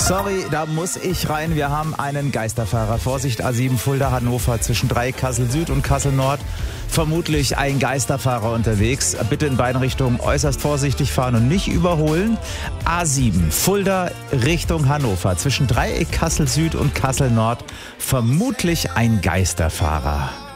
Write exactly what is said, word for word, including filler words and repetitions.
Sorry, da muss ich rein. Wir haben einen Geisterfahrer. Vorsicht, A sieben Fulda, Hannover, zwischen drei Kassel Süd und Kassel Nord. Vermutlich ein Geisterfahrer unterwegs. Bitte in beiden Richtungen äußerst vorsichtig fahren und nicht überholen. A sieben Fulda Richtung Hannover, zwischen Dreieck Kassel Süd und Kassel Nord. Vermutlich ein Geisterfahrer.